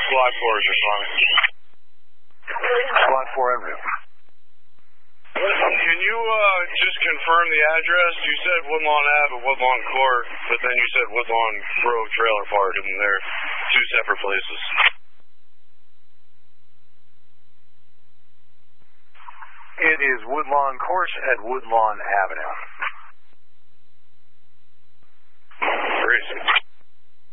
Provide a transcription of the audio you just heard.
Squad 4 is responding. Squad 4 en route. Can you just confirm the address? You said Woodlawn Ave and Woodlawn Court, but then you said Woodlawn Grove Trailer Park, and they're two separate places. It is Woodlawn Court at Woodlawn Avenue.